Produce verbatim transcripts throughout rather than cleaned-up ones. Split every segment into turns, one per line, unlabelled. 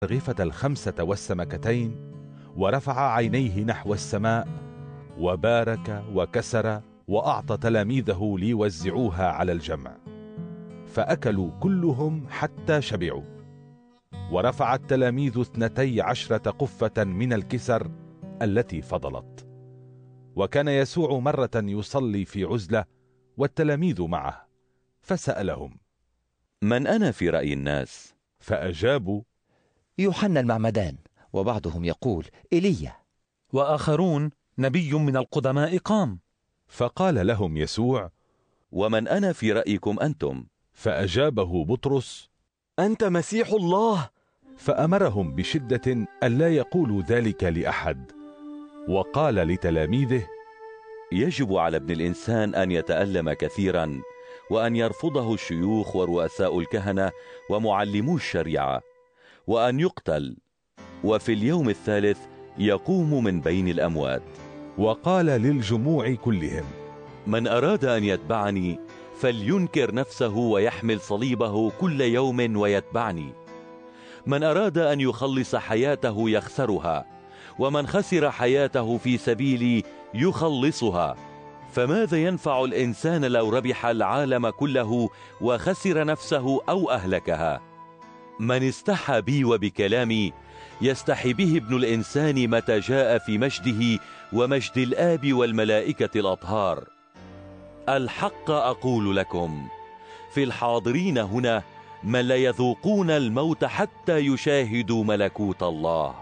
الرغيفة الخمسة والسمكتين، ورفع عينيه نحو السماء وبارك وكسر وأعطى تلاميذه ليوزعوها على الجمع، فأكلوا كلهم حتى شبعوا. ورفع التلاميذ اثنتي عشرة قفة من الكسر التي فضلت. وكان يسوع مرة يصلي في عزلة والتلاميذ معه، فسألهم:
من أنا في رأي الناس؟
فأجابوا:
يوحنا المعمدان، وبعضهم يقول إيليا،
وآخرون نبي من القدماء قام.
فقال لهم يسوع:
ومن أنا في رأيكم أنتم؟
فأجابه بطرس:
أنت مسيح الله.
فأمرهم بشدة ألا يقولوا ذلك لأحد، وقال لتلاميذه:
يجب على ابن الإنسان أن يتألم كثيرا، وأن يرفضه الشيوخ ورؤساء الكهنة ومعلمو الشريعة، وأن يقتل، وفي اليوم الثالث يقوم من بين الأموات.
وقال للجموع كلهم:
من أراد أن يتبعني فلينكر نفسه ويحمل صليبه كل يوم ويتبعني. من أراد أن يخلص حياته يخسرها، ومن خسر حياته في سبيلي يخلصها. فماذا ينفع الإنسان لو ربح العالم كله وخسر نفسه أو أهلكها؟ من استحى بي وبكلامي يستحي به ابن الإنسان متى جاء في مجده ومجد الآب والملائكة الأطهار. الحق أقول لكم، في الحاضرين هنا من لا يذوقون الموت حتى يشاهدوا ملكوت الله.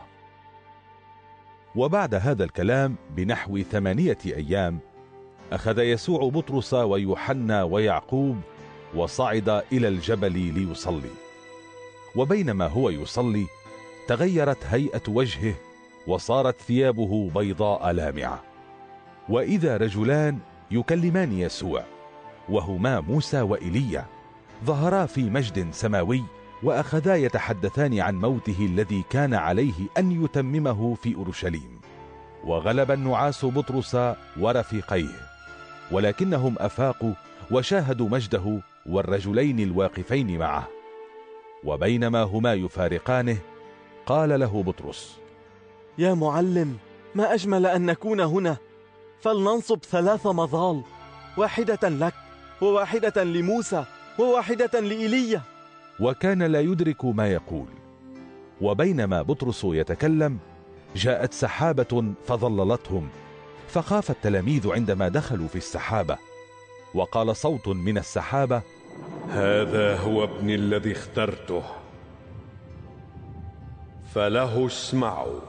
وبعد هذا الكلام بنحو ثمانية أيام أخذ يسوع بطرس ويوحنا ويعقوب وصعد إلى الجبل ليصلي. وبينما هو يصلي تغيرت هيئة وجهه وصارت ثيابه بيضاء لامعة. وإذا رجلان يكلمان يسوع، وهما موسى وإيليا، ظهرا في مجد سماوي، وأخذا يتحدثان عن موته الذي كان عليه أن يتممه في أورشليم. وغلب النعاس بطرس ورفيقيه، ولكنهم أفاقوا وشاهدوا مجده والرجلين الواقفين معه. وبينما هما يفارقانه قال له بطرس:
يا معلم، ما أجمل أن نكون هنا، فلننصب ثلاث مظال، واحدة لك وواحدة لموسى وواحدة لإيليا.
وكان لا يدرك ما يقول. وبينما بطرس يتكلم جاءت سحابة فظللتهم، فخاف التلاميذ عندما دخلوا في السحابة. وقال صوت من السحابة:
هذا هو ابني الذي اخترته، فله اسمعوا.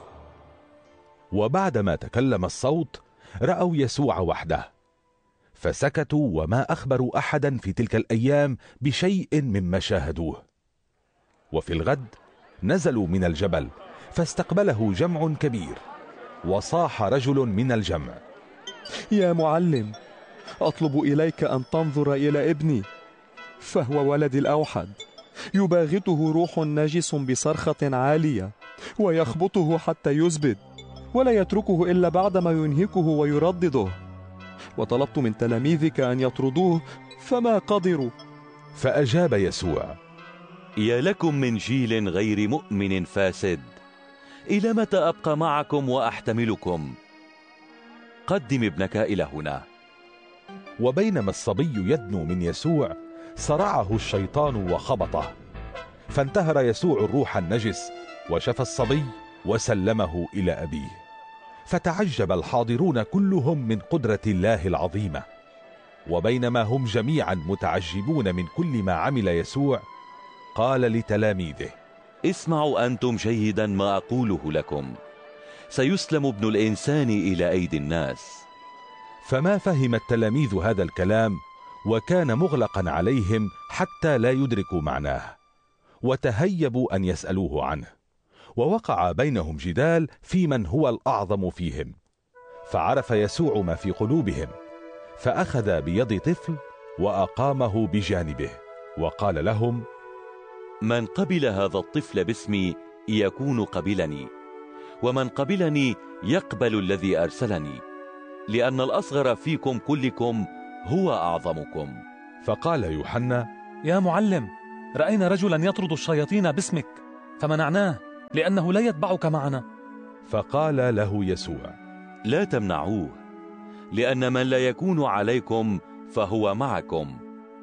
وبعدما تكلم الصوت رأوا يسوع وحده، فسكتوا وما أخبروا أحدا في تلك الأيام بشيء مما شاهدوه. وفي الغد نزلوا من الجبل فاستقبله جمع كبير، وصاح رجل من الجمع:
يا معلم، أطلب إليك أن تنظر إلى ابني، فهو ولدي الأوحد، يباغته روح نجس بصرخة عالية، ويخبطه حتى يزبد، ولا يتركه إلا بعدما ينهكه ويردده. وطلبت من تلاميذك أن يطردوه فما قدروا.
فأجاب يسوع:
يا لكم من جيل غير مؤمن فاسد، إلى متى أبقى معكم وأحتملكم؟ قدم ابنك إلى هنا.
وبينما الصبي يدنو من يسوع صرعه الشيطان وخبطه، فانتهر يسوع الروح النجس وشفى الصبي وسلمه إلى أبيه. فتعجب الحاضرون كلهم من قدرة الله العظيمة. وبينما هم جميعا متعجبون من كل ما عمل يسوع قال لتلاميذه:
اسمعوا أنتم جيدا ما أقوله لكم، سيسلم ابن الإنسان إلى أيدي الناس.
فما فهم التلاميذ هذا الكلام، وكان مغلقا عليهم حتى لا يدركوا معناه، وتهيبوا أن يسألوه عنه. ووقع بينهم جدال في من هو الأعظم فيهم. فعرف يسوع ما في قلوبهم، فأخذ بيد طفل وأقامه بجانبه، وقال لهم:
من قبل هذا الطفل باسمي يكون قبلني، ومن قبلني يقبل الذي أرسلني، لأن الأصغر فيكم كلكم هو أعظمكم.
فقال يوحنا:
يا معلم، رأينا رجلا يطرد الشياطين باسمك فمنعناه. لأنه لا يتبعك معنا.
فقال له يسوع:
لا تمنعوه، لأن من لا يكون عليكم فهو معكم.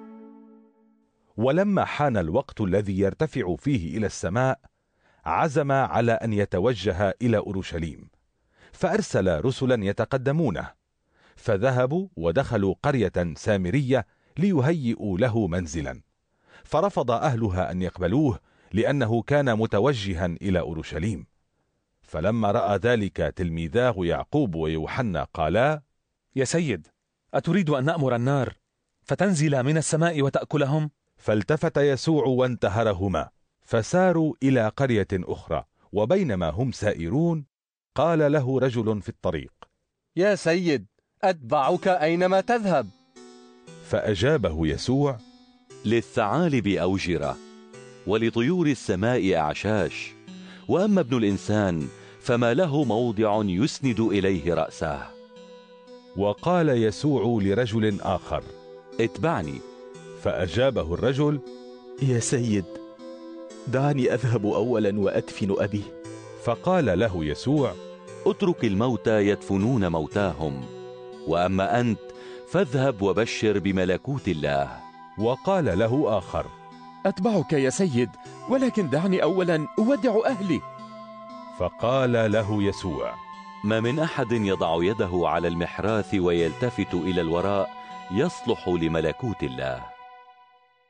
ولما حان الوقت الذي يرتفع فيه إلى السماء، عزم على أن يتوجه إلى أورشليم، فأرسل رسلا يتقدمونه، فذهبوا ودخلوا قرية سامرية ليهيئوا له منزلا، فرفض أهلها أن يقبلوه لأنه كان متوجها إلى أورشليم. فلما رأى ذلك تلميذاه يعقوب ويوحنا قالا:
يا سيد، أتريد أن نأمر النار فتنزل من السماء وتأكلهم؟
فالتفت يسوع وانتهرهما، فساروا إلى قرية أخرى، وبينما هم سائرون قال له رجل في الطريق:
يا سيد، أتبعك أينما تذهب.
فأجابه يسوع:
للثعالب أوجرة، ولطيور السماء أعشاش، وأما ابن الإنسان فما له موضع يسند إليه رأسه.
وقال يسوع لرجل آخر:
اتبعني.
فأجابه الرجل:
يا سيد، دعني أذهب أولا وأدفن أبي.
فقال له يسوع:
اترك الموتى يدفنون موتاهم، وأما أنت فاذهب وبشر بملكوت الله.
وقال له آخر:
أتبعك يا سيد، ولكن دعني أولا أودع أهلي.
فقال له يسوع:
ما من أحد يضع يده على المحراث ويلتفت إلى الوراء يصلح لملكوت الله.